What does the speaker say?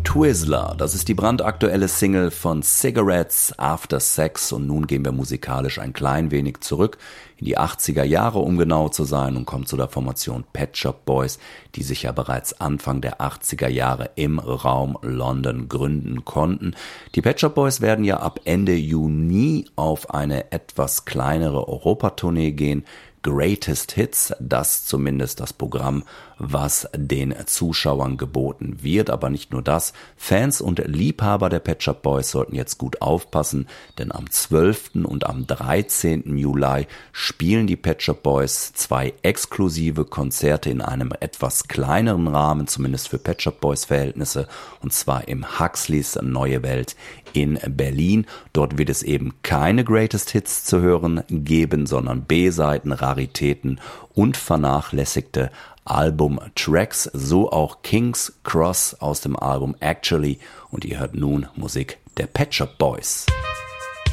Twizzler, das ist die brandaktuelle Single von Cigarettes After Sex und nun gehen wir musikalisch ein klein wenig zurück in die 80er Jahre, um genau zu sein, und kommen zu der Formation Pet Shop Boys, die sich ja bereits Anfang der 80er Jahre im Raum London gründen konnten. Die Pet Shop Boys werden ja ab Ende Juni auf eine etwas kleinere Europatournee gehen. Greatest Hits, das zumindest das Programm, was den Zuschauern geboten wird. Aber nicht nur das, Fans und Liebhaber der Pet Shop Boys sollten jetzt gut aufpassen, denn am 12. und am 13. Juli spielen die Pet Shop Boys 2 exklusive Konzerte in einem etwas kleineren Rahmen, zumindest für Pet Shop Boys Verhältnisse, und zwar im Huxleys Neue Welt in Berlin. Dort wird es eben keine Greatest Hits zu hören geben, sondern B-Seiten, Raritäten und vernachlässigte Album-Tracks, so auch King's Cross aus dem Album Actually, und ihr hört nun Musik der Pet Shop Boys.